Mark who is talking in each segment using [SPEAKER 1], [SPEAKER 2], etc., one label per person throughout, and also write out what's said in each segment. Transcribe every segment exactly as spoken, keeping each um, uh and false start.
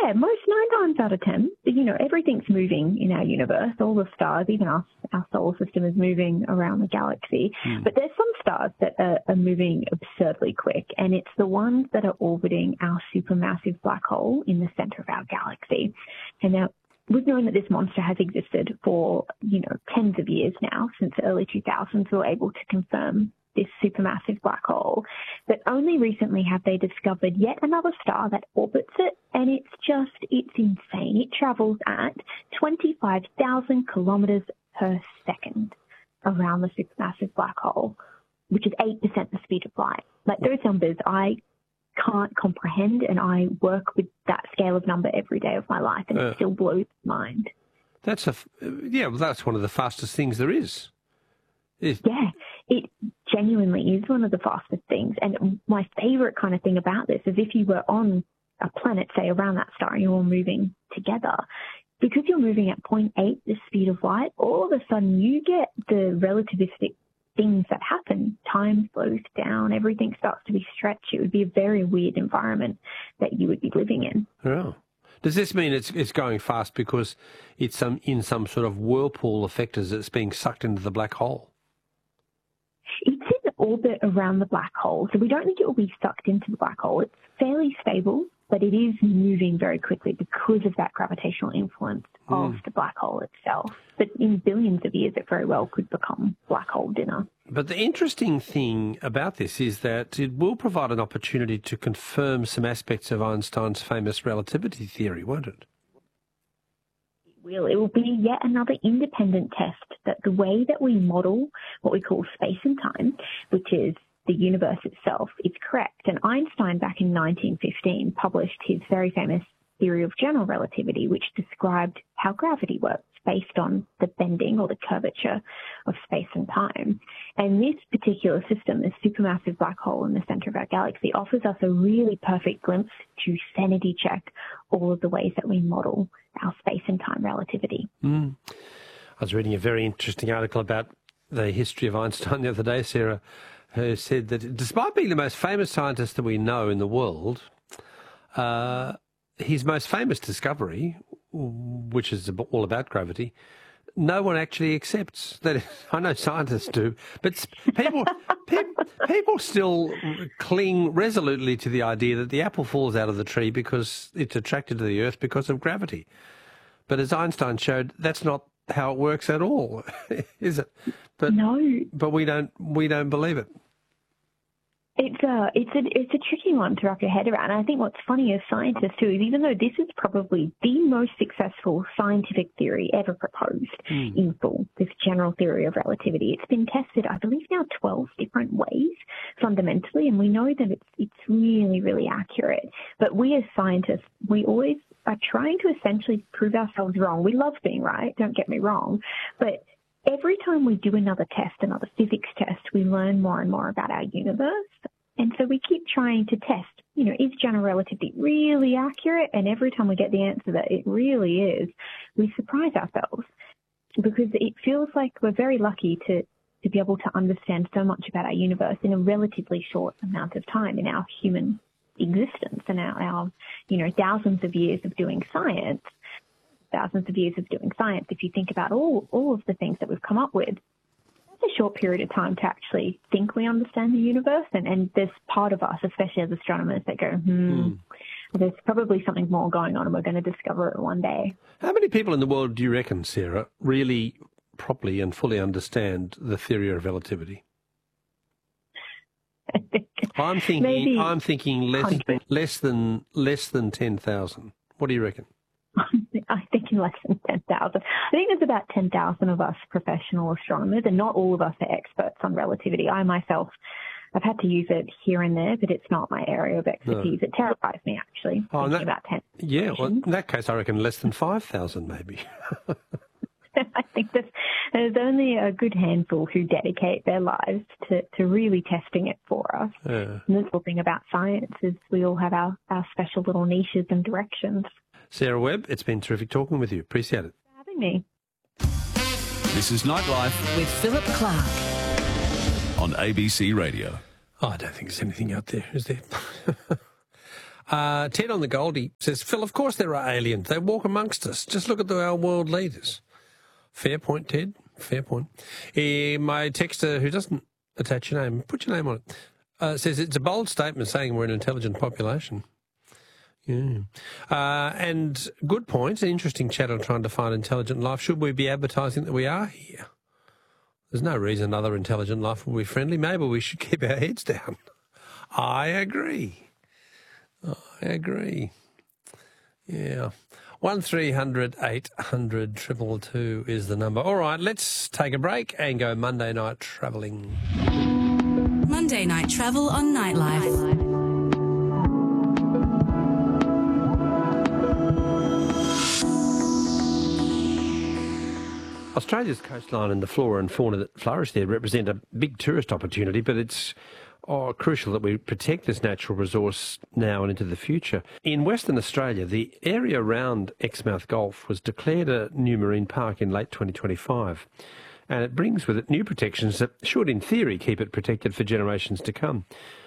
[SPEAKER 1] Yeah, most nine times out of ten, you know, everything's moving in our universe. All the stars, even us, our solar system is moving around the galaxy. Mm. But there's some stars that are, are moving absurdly quick, and it's the ones that are orbiting our supermassive black hole in the center of our galaxy. And now, we've known that this monster has existed for, you know, tens of years now. Since the early two thousands, we were able to confirm this supermassive black hole. But only recently have they discovered yet another star that orbits it, and it's just, it's insane. It travels at twenty-five thousand kilometers per second around the supermassive black hole, which is eight percent the speed of light. Like, those numbers I can't comprehend, and I work with that scale of number every day of my life, and uh, it still blows my mind.
[SPEAKER 2] That's a, yeah, well, that's one of the fastest things there is. Is.
[SPEAKER 1] Yeah, it genuinely is one of the fastest things. And my favourite kind of thing about this is if you were on a planet, say, around that star, and you're all moving together, because you're moving at zero point eight the speed of light, all of a sudden you get the relativistic things that happen. Time slows down, everything starts to be stretched. It would be a very weird environment that you would be living in.
[SPEAKER 2] Oh. Does this mean it's it's going fast because it's some in some sort of whirlpool effect as it's being sucked into the black hole?
[SPEAKER 1] It's in orbit around the black hole, so we don't think it will be sucked into the black hole. It's fairly stable, but it is moving very quickly because of that gravitational influence mm. of the black hole itself. But in billions of years, it very well could become black hole dinner.
[SPEAKER 2] But the interesting thing about this is that it will provide an opportunity to confirm some aspects of Einstein's famous relativity theory, won't it?
[SPEAKER 1] Will. It will be yet another independent test that the way that we model what we call space and time, which is the universe itself, is correct. And Einstein, back in nineteen fifteen, published his very famous theory of general relativity, which described how gravity works based on the bending or the curvature of space and time. And this particular system, this supermassive black hole in the center of our galaxy, offers us a really perfect glimpse to sanity check all of the ways that we model our space and time relativity.
[SPEAKER 2] Mm. I was reading a very interesting article about the history of Einstein the other day, Sarah, who said that despite being the most famous scientist that we know in the world, uh, his most famous discovery, which is all about gravity, no one actually accepts. That I know scientists do, but people, people people still cling resolutely to the idea that the apple falls out of the tree because it's attracted to the earth because of gravity. But as Einstein showed, that's not how it works at all, is it? But
[SPEAKER 1] no.
[SPEAKER 2] But we don't we don't believe it.
[SPEAKER 1] It's a, it's a, it's a tricky one to wrap your head around. And I think what's funny as scientists too is even though this is probably the most successful scientific theory ever proposed mm. in full, this general theory of relativity, it's been tested, I believe now twelve different ways fundamentally, and we know that it's, it's really, really accurate. But we as scientists, we always are trying to essentially prove ourselves wrong. We love being right, don't get me wrong, but every time we do another test, another physics test, we learn more and more about our universe. And so we keep trying to test, you know, is general relativity really accurate? And every time we get the answer that it really is, we surprise ourselves because it feels like we're very lucky to, to be able to understand so much about our universe in a relatively short amount of time in our human existence and our, our you know, thousands of years of doing science. Thousands of years of doing science, if you think about all, all of the things that we've come up with, it's a short period of time to actually think we understand the universe. And, and there's part of us, especially as astronomers, that go, hmm, mm. there's probably something more going on and we're going to discover it one day.
[SPEAKER 2] How many people in the world do you reckon, Sarah, really properly and fully understand the theory of relativity?
[SPEAKER 1] I think
[SPEAKER 2] I'm thinking,
[SPEAKER 1] maybe
[SPEAKER 2] I'm thinking less, less than less than ten thousand. What do you reckon?
[SPEAKER 1] I'm thinking less than ten thousand. I think there's about ten thousand of us professional astronomers, and not all of us are experts on relativity. I myself, I've had to use it here and there, but it's not my area of expertise. No. It terrifies me, actually,
[SPEAKER 2] oh,
[SPEAKER 1] thinking
[SPEAKER 2] that,
[SPEAKER 1] about ten.
[SPEAKER 2] Yeah, well, in that case, I reckon less than five thousand maybe.
[SPEAKER 1] I think there's, there's only a good handful who dedicate their lives to, to really testing it for us. Yeah. And the cool thing about science is we all have our, our special little niches and directions.
[SPEAKER 2] Sarah Webb, it's been terrific talking with you. Appreciate it.
[SPEAKER 1] For having me.
[SPEAKER 3] This is Nightlife
[SPEAKER 4] with Philip Clark
[SPEAKER 3] on A B C Radio.
[SPEAKER 2] Oh, I don't think there's anything out there, is there? Uh, Ted on the Goldie says, Phil, of course there are aliens. They walk amongst us. Just look at the, our world leaders. Fair point, Ted. Fair point. Uh, my texter, who doesn't attach your name, put your name on it, uh, says it's a bold statement saying we're an intelligent population. Yeah. Uh, and good point. An interesting chat on trying to find intelligent life. Should we be advertising that we are here? There's no reason other intelligent life will be friendly. Maybe we should keep our heads down. I agree. I agree. Yeah. One three hundred eight hundred triple two is the number. All right, let's take a break and go Monday night travelling.
[SPEAKER 4] Monday night travel on Nightlife.
[SPEAKER 2] Australia's coastline and the flora and fauna that flourish there represent a big tourist opportunity, but it's oh, crucial that we protect this natural resource now and into the future. In Western Australia, the area around Exmouth Gulf was declared a new marine park in late twenty twenty-five, and it brings with it new protections that should, in theory, keep it protected for generations to come.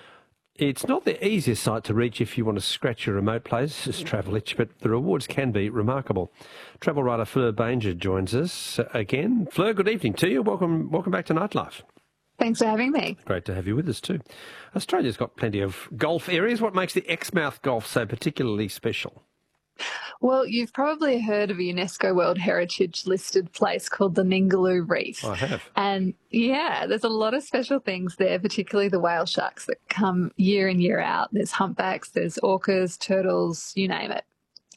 [SPEAKER 2] It's not the easiest site to reach if you want to scratch your remote places travel itch, but the rewards can be remarkable. Travel writer Fleur Banger joins us again. Fleur, good evening to you. Welcome, welcome back to Nightlife.
[SPEAKER 5] Thanks for having me.
[SPEAKER 2] Great to have you with us too. Australia's got plenty of golf areas. What makes the Exmouth Gulf so particularly special?
[SPEAKER 5] Well, you've probably heard of a UNESCO World Heritage listed place called the Ningaloo Reef.
[SPEAKER 2] I have.
[SPEAKER 5] And yeah, there's a lot of special things there, particularly the whale sharks that come year in, year out. There's humpbacks, there's orcas, turtles, you name it.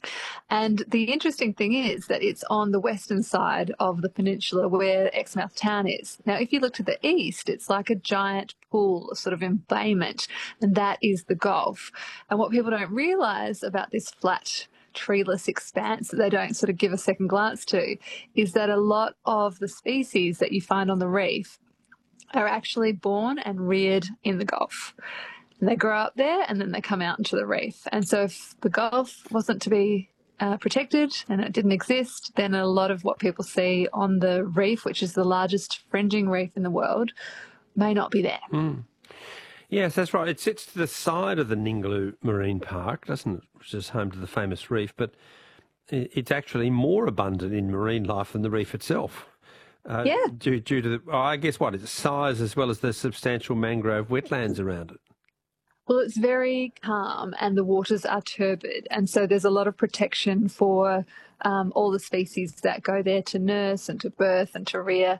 [SPEAKER 5] And the interesting thing is that it's on the western side of the peninsula where Exmouth town is. Now, if you look to the east, it's like a giant pool, a sort of embayment, and that is the Gulf. And what people don't realise about this flat, treeless expanse that they don't sort of give a second glance to is that a lot of the species that you find on the reef are actually born and reared in the Gulf. And they grow up there and then they come out into the reef. And so if the Gulf wasn't to be uh, protected and it didn't exist, then a lot of what people see on the reef, which is the largest fringing reef in the world, may not be there.
[SPEAKER 2] Mm. Yes, that's right. It sits to the side of the Ningaloo Marine Park, doesn't it, which is home to the famous reef, but it's actually more abundant in marine life than the reef itself. Uh,
[SPEAKER 5] yeah.
[SPEAKER 2] Due, due to the, oh, I guess what, its size as well as the substantial mangrove wetlands around it.
[SPEAKER 5] Well, it's very calm and the waters are turbid, and so there's a lot of protection for um, all the species that go there to nurse and to birth and to rear.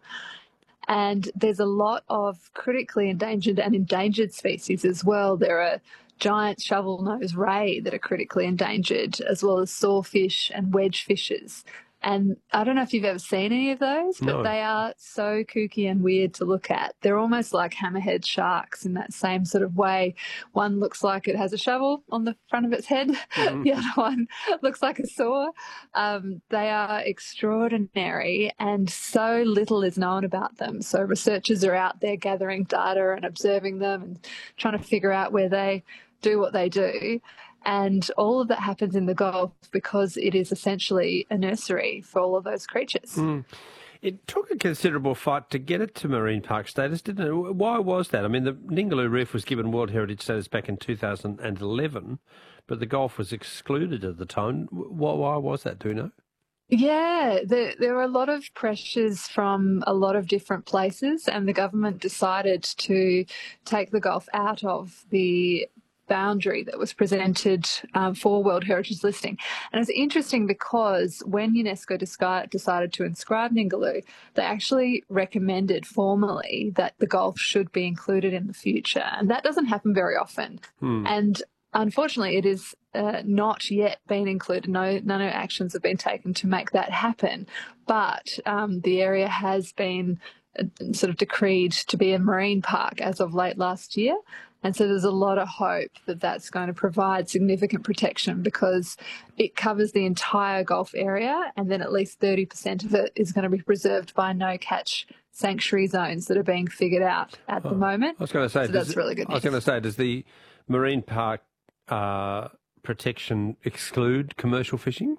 [SPEAKER 5] And there's a lot of critically endangered and endangered species as well. There are giant shovel-nosed ray that are critically endangered, as well as sawfish and wedge fishes. And I don't know if you've ever seen any of those, but
[SPEAKER 2] No.
[SPEAKER 5] they are so kooky and weird to look at. They're almost like hammerhead sharks in that same sort of way. One looks like it has a shovel on the front of its head. Mm-hmm. The other one looks like a saw. Um, they are extraordinary and so little is known about them. So researchers are out there gathering data and observing them and trying to figure out where they do what they do. And all of that happens in the Gulf because it is essentially a nursery for all of those creatures.
[SPEAKER 2] Mm. It took a considerable fight to get it to marine park status, didn't it? Why was that? I mean, the Ningaloo Reef was given World Heritage status back in two thousand eleven, but the Gulf was excluded at the time. Why, why was that, do you know?
[SPEAKER 5] Yeah, there, there were a lot of pressures from a lot of different places, and the government decided to take the Gulf out of the boundary that was presented um, for World Heritage listing. And it's interesting because when UNESCO disca- decided to inscribe Ningaloo, they actually recommended formally that the Gulf should be included in the future. And that doesn't happen very often. Hmm. And unfortunately, it is uh, not yet been included. No, no actions have been taken to make that happen. But um, the area has been uh, sort of decreed to be a marine park as of late last year. And so there's a lot of hope that that's going to provide significant protection because it covers the entire Gulf area, and then at least thirty percent of it is going to be preserved by no-catch sanctuary zones that are being figured out at oh, the moment.
[SPEAKER 2] I was going to say,
[SPEAKER 5] so that's really good news.
[SPEAKER 2] I was going to say, does the marine park uh, protection exclude commercial fishing?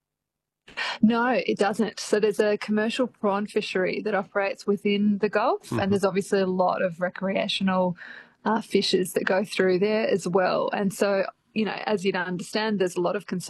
[SPEAKER 5] No, it doesn't. So there's a commercial prawn fishery that operates within the Gulf, mm-hmm. and there's obviously a lot of recreational Uh, fishes that go through there as well. And so you know, as you'd understand, there's a lot of concern